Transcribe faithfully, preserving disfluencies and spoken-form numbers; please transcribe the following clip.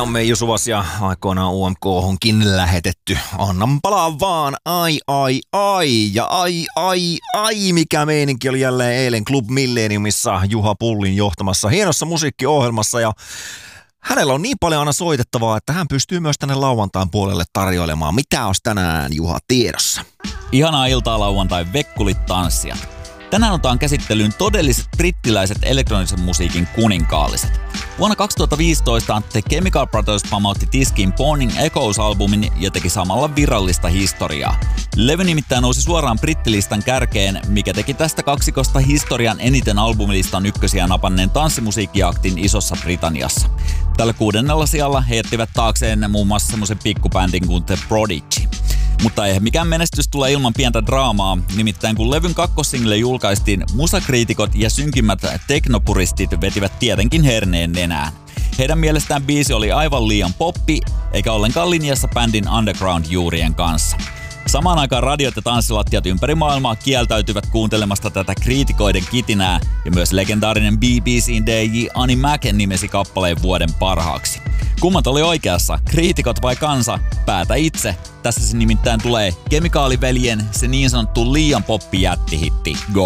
on Meiju Suvas ja aikoinaan U M K:honkin lähetetty. Annan palaa vaan, ai ai ai ja ai ai ai, mikä meininki oli jälleen eilen Club Millenniumissa Juha Pullin johtamassa hienossa musiikkiohjelmassa ja hänellä on niin paljon aina soitettavaa, että hän pystyy myös tänne lauantain puolelle tarjoilemaan. Mitä olisi tänään, Juha, tiedossa? Ihanaa iltaa lauantai, vekkulit tanssijat. Tänään otetaan käsittelyyn todelliset brittiläiset elektronisen musiikin kuninkaalliset. Vuonna kaksituhattaviisitoista The Chemical Brothers pamautti tiskiin Burning Echoes-albumin ja teki samalla virallista historiaa. Levy nimittäin nousi suoraan brittilistan kärkeen, mikä teki tästä kaksikosta historian eniten albumilistan ykkösiä napanneen tanssimusiikkiaktin Isossa Britanniassa. Tällä kuudennella sijalla he jättivät taakseen muun muassa semmoisen pikkubändin kuin The Prodigy. Mutta eihän mikään menestys tule ilman pientä draamaa, nimittäin kun levyn kakkosingle julkaistiin, musakriitikot ja synkimmät teknopuristit vetivät tietenkin herneen nenään. Heidän mielestään biisi oli aivan liian poppi, eikä ollenkaan linjassa bändin underground-juurien kanssa. Samaan aikaan radiot ja tanssilattiat ympäri maailmaa kieltäytyvät kuuntelemasta tätä kriitikoiden kitinää, ja myös legendaarinen B B C:n D J Annie Mac nimesi kappaleen vuoden parhaaksi. Kummat oli oikeassa, kriitikot vai kansa? Päätä itse. Tässä se nimittäin tulee Kemikaaliveljen se niin sanottu liian poppi jättihitti. Go!